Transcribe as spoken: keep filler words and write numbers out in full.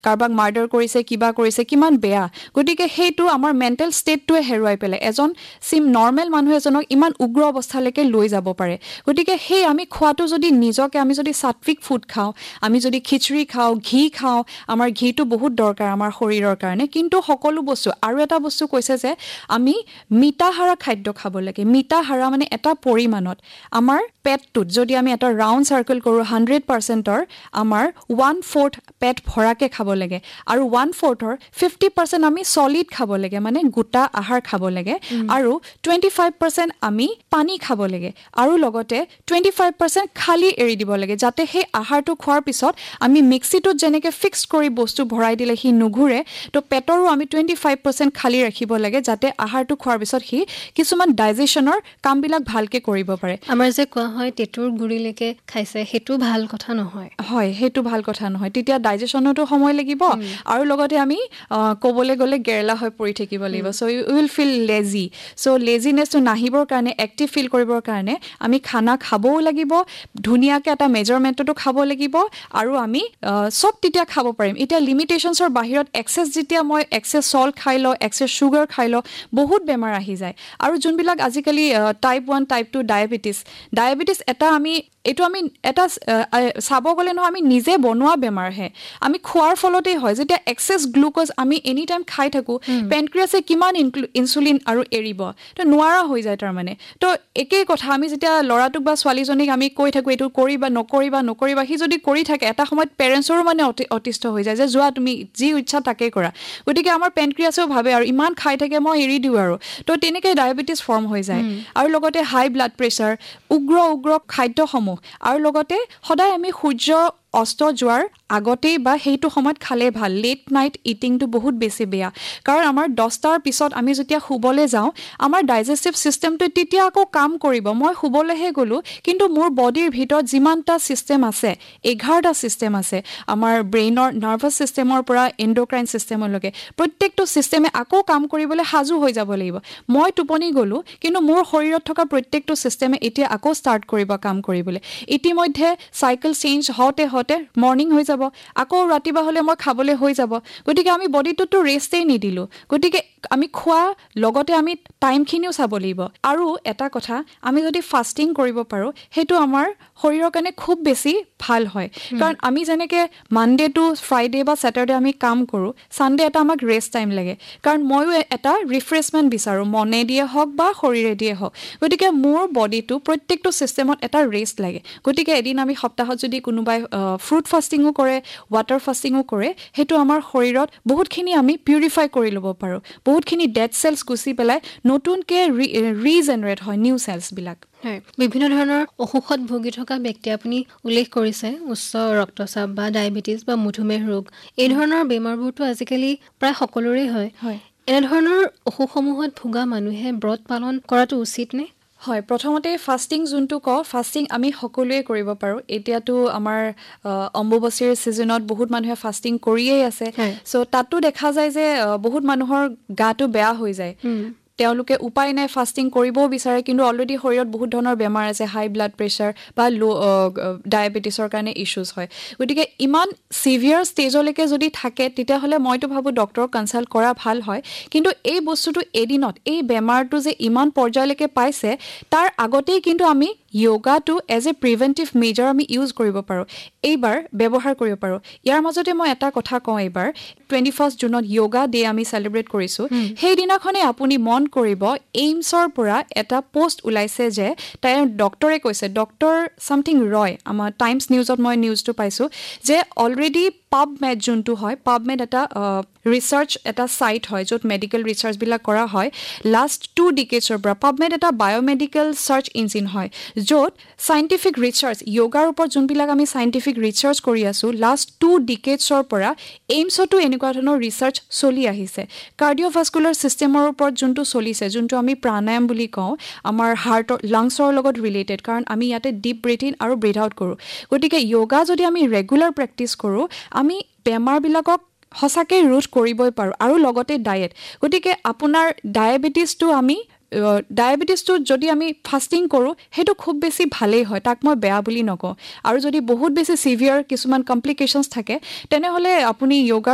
কাৰবাক মাৰ্ডাৰ কৰিছে কিবা কৰিছে কিমান বেয়া গতিকে সেইটো আমাৰ মেন্টেল ষ্টেটটোৱে হেৰুৱাই পেলাই এজন সিম নৰ্মেল মানুহ এজনক ইমান উগ্ৰ অৱস্থালৈকে লৈ যাব পাৰে গতিকে সেই আমি খোৱাটো যদি নিজকে আমি যদি সাত্বিক ফুড খাওঁ আমি যদি খিচুড়ি খাওঁ ঘি খাওঁ আমাৰ ঘিটো বহুত দৰকাৰ আমাৰ শৰীৰৰ কাৰণে কিন্তু সকলো বস্তু আৰু এটা বস্তু কৈছে যে আমি মিঠাহাৰা খাদ্য খাব লাগে মিঠাহাৰা মানে এটা পৰিমাণত আমাৰ পেটটোত যদি আমি এটা ৰাউন্ড সাৰ্কেল কৰো হাণ্ড্ৰেড পাৰ্চেণ্টৰ আমাৰ ওৱান ফ'ৰ্থ পেট ভৰাকে খাব লাগে আৰু ওৱান ফ'ৰ্থৰ ফিফটি পাৰ্চেণ্ট আমি সলিড খাব লাগে মানে গোটা আহাৰ খাব লাগে আৰু টুৱেণ্টি ফাইভ পাৰ্চেণ্ট আমি পানী খাব লাগে আৰু লগতে টুৱেণ্টি ফাইভ পাৰ্চেণ্ট খালি এৰি দিব লাগে যাতে সেই আহাৰটো খোৱাৰ পিছত আমি মিক্সিটোত যেনেকে ফিক্স কৰি বস্তু ভৰাই দিলে সি নুঘুৰে তো পেটৰো আমি টুৱেণ্টি ফাইভ পাৰ্চেণ্ট খালি ৰাখিব লাগে যাতে আহাৰটো খোৱাৰ পিছত সি কিছুমান ডাইজেশ্যনৰ কামবিলাক ভালকে কৰিব পাৰে আমাৰ যে কোৱা হয় তেতুৰ গুৰিলৈকে খাইছে সেইটো ভাল কথা নহয় হয় সেইটো ভাল কথা নহয় তেতিয়া ডাইজেশ্যনতো সময় লাগিব আৰু লগতে আমি ক'বলৈ গ'লে গেৰলা হৈ পৰি থাকিব লাগিব so U will feel lazy so লেজিনেছটো নাহিবৰ কাৰণে এক্টিভ ফিল কৰিবৰ কাৰণে আমি খানা খাবও লাগিব ধুনীয়াকৈ এটা মেজাৰমেণ্টতো খাব লাগিব আৰু আমি সব তেতিয়া খাব পাৰিম এতিয়া লিমিটেশ্যনছৰ বাহিৰত এক্সেছ যেতিয়া মই এক্সেছ সল্ট খাই লওঁ এক্সেছ চুগাৰ খাই লওঁ বহুত বেমাৰ আহি যায় আৰু যোনবিলাক আজিকালি type one type two diabetes diabetes এটা আমি এইটো আমি এটা চাব গ'লে নহয় আমি নিজে বনোৱা বেমাৰহে আমি খোৱাৰ ফলতেই হয় যেতিয়া এক্সেছ গ্লুক'জ আমি এনি টাইম খাই থাকোঁ পেনক্ৰিয়াছে কিমান ইনচুলিন আৰু এৰিব তো নোৱাৰা হৈ যায় তাৰমানে তো একেই কথা আমি যেতিয়া ল'ৰাটোক বা ছোৱালীজনীক আমি কৈ থাকোঁ এইটো কৰিবা নকৰিবা নকৰিবা সি যদি কৰি থাকে এটা সময়ত পেৰেণ্টছৰো মানে অতিষ্ঠ হৈ যায় যে যোৱা তুমি যি ইচ্ছা তাকেই কৰা গতিকে আমাৰ পেনক্ৰিয়াছেও ভাবে আৰু ইমান খাই থাকে মই এৰি দিওঁ আৰু তো তেনেকৈ ডায়েবেটিছ ফৰ্ম হৈ যায় আৰু লগতে হাই ব্লাড প্ৰেছাৰ উগ্ৰ উগ্ৰ খাদ্যসমূহ আৰু লগতে সদায় আমি সূৰ্য অস্ত যোৱাৰ আগতেই বা সেইটো সময়ত খালে ভাল লেট নাইট ইটিংটো বহুত বেছি বেয়া কাৰণ আমাৰ দহটাৰ পিছত আমি যেতিয়া শুবলৈ যাওঁ আমাৰ ডাইজেষ্টিভ ছিষ্টেমটো তেতিয়া আকৌ কাম কৰিব মই শুবলৈহে গ'লোঁ কিন্তু মোৰ বডিৰ ভিতৰত যিমানটা ছিষ্টেম আছে এঘাৰটা ছিষ্টেম আছে আমাৰ ব্ৰেইনৰ নাৰ্ভাছ ছিষ্টেমৰ পৰা এণ্ডক্ৰাইন ছিষ্টেমলৈকে প্ৰত্যেকটো ছিষ্টেমে আকৌ কাম কৰিবলৈ সাজু হৈ যাব লাগিব মই টোপনি গ'লোঁ কিন্তু মোৰ শৰীৰত থকা প্ৰত্যেকটো ছিষ্টেমে এতিয়া আকৌ ষ্টাৰ্ট কৰিব কাম কৰিবলৈ ইতিমধ্যে চাইকেল চেঞ্জ হওঁতে হওঁতে মৰ্নিং হৈ যাব আকৌ ৰাতিপুৱা হ'লে মই খাবলৈ হৈ যাব গতিকে আমি বডিটোতো ৰেষ্টেই নিদিলোঁ গতিকে আমি খোৱা লগতে আমি টাইমখিনিও চাব লাগিব আৰু এটা কথা আমি যদি ফাষ্টিং কৰিব পাৰোঁ সেইটো আমাৰ শৰীৰৰ কাৰণে খুব বেছি ভাল হয় কাৰণ আমি যেনেকৈ মানডে টু ফ্ৰাইডে বা ছেটাৰডে আমি কাম কৰোঁ ছানডে এটা আমাক ৰেষ্ট টাইম লাগে কাৰণ ময়ো এটা ৰিফ্ৰেছমেণ্ট বিচাৰোঁ মনে দিয়ে হওক বা শৰীৰে দিয়ে হওক গতিকে মোৰ বডিটো প্ৰত্যেকটো ছিষ্টেমত এটা ৰেষ্ট লাগে গতিকে এদিন আমি সপ্তাহত যদি কোনোবাই ফ্ৰুট ফাষ্টিঙো কৰে ৱাটাৰ ফাষ্টিঙো কৰে সেইটো আমাৰ শৰীৰত বহুতখিনি আমি পিউৰিফাই কৰি ল'ব পাৰোঁ বহুতখিনি ডেড চেলছ গুচি পেলাই নতুনকৈ ৰি ৰিজেনেৰেট হয় নিউ চেলছবিলাক হয় বিভিন্ন ধৰণৰ অসুখত ভুগি থকা ব্যক্তি আপুনি উল্লেখ কৰিছে উচ্চ ৰক্তচাপ বা ডায়েবেটিছ বা মধুমেহ ৰোগ এই ধৰণৰ বেমাৰবোৰতো আজিকালি প্ৰায় সকলোৰে হয় হয় এনেধৰণৰ অসুখসমূহত ভোগা মানুহে ব্ৰত পালন কৰাটো উচিত নে হয় প্ৰথমতে ফাষ্টিং যোনটো কওঁ ফাষ্টিং আমি সকলোৱে কৰিব পাৰোঁ এতিয়াতো আমাৰ অম্বুবাচীৰ ছিজনত বহুত মানুহে ফাষ্টিং কৰিয়েই আছে চ' তাতো দেখা যায় যে বহুত মানুহৰ গাটো বেয়া হৈ যায় তেওঁলোকে উপায় নাই ফাষ্টিং কৰিবও বিচাৰে কিন্তু অলৰেডি শৰীৰত বহুত ধৰণৰ বেমাৰ আছে হাই ব্লাড প্ৰেছাৰ বা ল' ডায়েবেটিছৰ কাৰণে ইছ্যুজ হয় গতিকে ইমান ছিভিয়াৰ ষ্টেজলৈকে যদি থাকে তেতিয়াহ'লে মইতো ভাবোঁ ডক্টৰক কনচাল্ট কৰা ভাল হয় কিন্তু এই বস্তুটো এদিনত এই বেমাৰটো যে ইমান পৰ্যায়লৈকে পাইছে তাৰ আগতেই কিন্তু আমি য়োগাটো এজ এ প্ৰিভেণ্টিভ মেজাৰ আমি ইউজ কৰিব পাৰোঁ এইবাৰ ব্যৱহাৰ কৰিব পাৰোঁ ইয়াৰ মাজতে মই এটা কথা কওঁ এইবাৰ টুৱেণ্টি ফাৰ্ষ্ট জুনত য়োগা ডে আমি চেলিব্ৰেট কৰিছোঁ সেইদিনাখনে আপুনি মন কৰিব এইমছৰ পৰা এটা পোষ্ট ওলাইছে যে তাই ডক্টৰে কৈছে ডক্টৰ ছামথিং ৰয় আমাৰ টাইমছ নিউজত মই নিউজটো পাইছোঁ যে অলৰেডি পাবমেড যোনটো হয় পাবমেড এটা ৰিচাৰ্চ এটা ছাইট হয় য'ত মেডিকেল ৰিচাৰ্চবিলাক কৰা হয় লাষ্ট টু ডিকেডছৰ পৰা পাবমেড এটা বায়'মেডিকেল চাৰ্চ ইঞ্জিন হয় য'ত চাইণ্টিফিক ৰিচাৰ্চ য়োগাৰ ওপৰত যোনবিলাক আমি চাইণ্টিফিক ৰিচাৰ্চ কৰি আছোঁ লাষ্ট টু ডিকেডছৰ পৰা এইমছতো এনেকুৱা ধৰণৰ ৰিচাৰ্চ চলি আহিছে কাৰ্ডিঅ'ভাস্কুলাৰ ছিষ্টেমৰ ওপৰত যোনটো চলিছে যোনটো আমি প্ৰাণায়াম বুলি কওঁ আমাৰ হাৰ্টৰ লাংছৰ লগত ৰিলেটেড কাৰণ আমি ইয়াতে ডিপ ব্ৰেথ ইন আৰু ব্ৰেথ আউট কৰোঁ গতিকে য়োগা যদি আমি ৰেগুলাৰ প্ৰেক্টিছ কৰোঁ আমি বেমাৰবিলাকক সঁচাকৈ ৰোধ কৰিবই পাৰোঁ আৰু লগতে ডায়েট গতিকে আপোনাৰ ডায়েবেটিছটো আমি ডায়েবেটিছটো যদি আমি ফাষ্টিং কৰোঁ সেইটো খুব বেছি ভালেই হয় তাক মই বেয়া বুলি নকওঁ আৰু যদি বহুত বেছি ছিভিয়াৰ কিছুমান কমপ্লিকেশ্যনছ থাকে তেনেহ'লে আপুনি য়োগাৰ